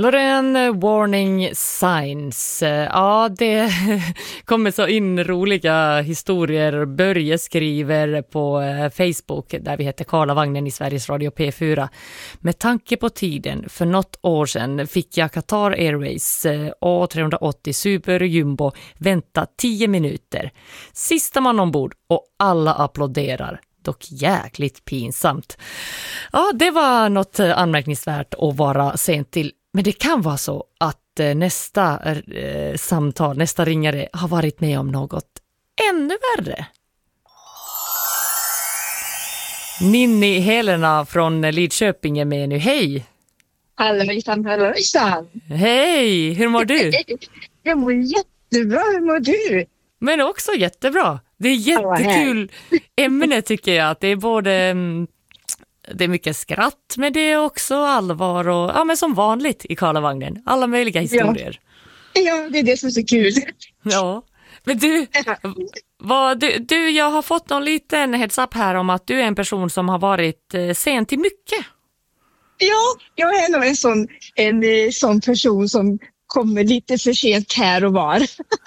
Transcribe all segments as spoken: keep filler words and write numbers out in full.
Loreen, warning signs. Ja, det kommer så in roliga historier. Börje skriver på Facebook, där vi heter Karlavagnen i Sveriges Radio P fyra. Med tanke på tiden, för något år sedan fick jag Qatar Airways A tre åttio Super Jumbo vänta tio minuter. Sista man ombord och alla applåderar. Dock jäkligt pinsamt. Ja, det var något anmärkningsvärt att vara sent till. Men det kan vara så att nästa eh, samtal, nästa ringare har varit med om något ännu värre. Ninni Helena från Lidköping är med nu. Hej! Hallåjsan, hallåjsan! Hej! Hur mår du? Jag mår jättebra, hur mår du? Men också jättebra. Det är jättekul ämne tycker jag. Att det är både... Det är mycket skratt med det också, allvar och ja, men som vanligt i Karlavagnen. Alla möjliga historier. Ja, ja det är det som är så kul. Ja, men du, vad, du, du, jag har fått någon liten heads up här om att du är en person som har varit eh, sen till mycket. Ja, jag är nog en sån, en sån person som kommer lite för sent här och var.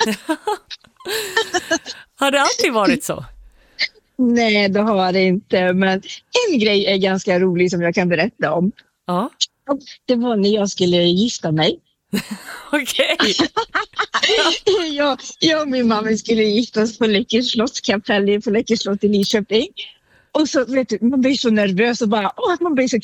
Har det alltid varit så? Nej, det har det inte. Men en grej är ganska rolig som jag kan berätta om. Ja. Det var när jag skulle gifta mig. Okej. jag, jag och min mamma skulle gifta oss på Läckers slottskapell på Läckers slott i Lidköping. Och så vet du, man blir så nervös och bara, åh, man blir så